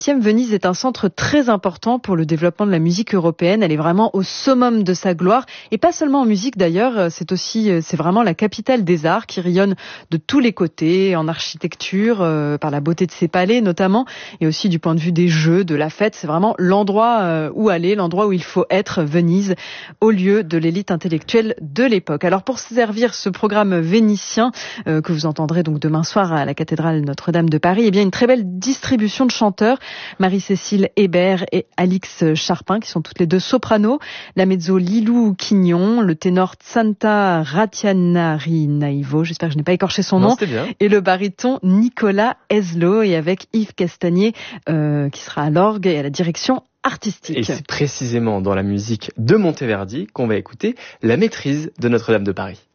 Venise est un centre très important pour le développement de la musique européenne. Elle est vraiment au summum de sa gloire. Et pas seulement en musique d'ailleurs, c'est vraiment la capitale des arts qui rayonne de tous les côtés, en architecture, par la beauté de ses palais notamment, et aussi du point de vue des jeux, de la fête. C'est vraiment l'endroit où aller, l'endroit où il faut être, Venise, au lieu de l'élite intellectuelle de l'époque. Alors pour servir ce programme vénitien, que vous entendrez donc demain soir à la cathédrale Notre-Dame de Paris, eh bien une très belle distribution de chanteurs. Marie-Cécile Hébert et Alix Charpin, qui sont toutes les deux sopranos, la mezzo Lilou Quignon, le ténor Santa Ratianarinaïvo, j'espère que je n'ai pas écorché son nom, et le baryton Nicolas Eslo, et avec Yves Castagnier, qui sera à l'orgue et à la direction artistique. Et c'est précisément dans la musique de Monteverdi qu'on va écouter la maîtrise de Notre-Dame de Paris.